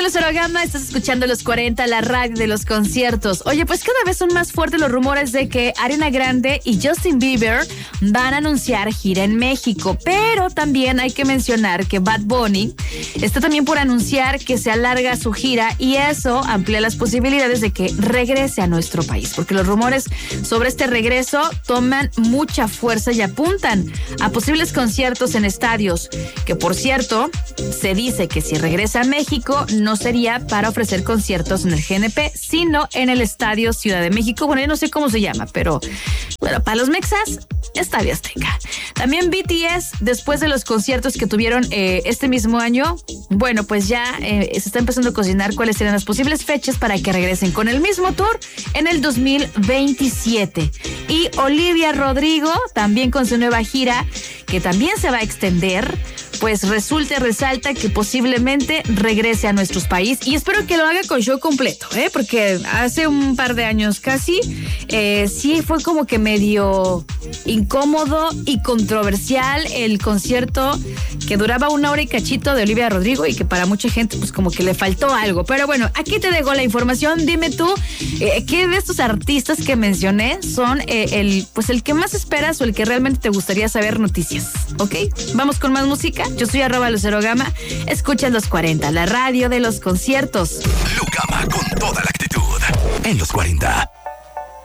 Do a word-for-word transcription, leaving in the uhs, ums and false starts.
Lucero Gama, estás escuchando Los cuarenta, la radio de los conciertos. Oye, pues cada vez son más fuertes los rumores de que Ariana Grande y Justin Bieber van a anunciar gira en México, pero también hay que mencionar que Bad Bunny está también por anunciar que se alarga su gira y eso amplía las posibilidades de que regrese a nuestro país, porque los rumores sobre este regreso toman mucha fuerza y apuntan a posibles conciertos en estadios, que por cierto, se dice que si regresa a México no sería para ofrecer conciertos en el G N P, sino en el Estadio Ciudad de México. Bueno, yo no sé cómo se llama, pero bueno, para los mexas, Estadio Azteca. También B T S, después de los conciertos que tuvieron eh, este mismo año, bueno, pues ya eh, se está empezando a cocinar cuáles serán las posibles fechas para que regresen con el mismo tour en el dos mil veintisiete. Y Olivia Rodrigo, también con su nueva gira, que también se va a extender, pues resulta y resalta que posiblemente regrese a nuestros países y espero que lo haga con show completo, ¿eh? Porque hace un par de años casi eh, sí fue como que medio incómodo y controversial el concierto que duraba una hora y cachito de Olivia Rodrigo y que para mucha gente pues como que le faltó algo. Pero bueno, aquí te dejo la información. Dime tú, eh, ¿qué de estos artistas que mencioné son eh, el pues el que más esperas o el que realmente te gustaría saber noticias? ¿Ok? Vamos con más música. Yo soy arroba Lucero Gama. Escuchas Los cuarenta, la radio de los conciertos. Lucama con toda la actitud en Los cuarenta.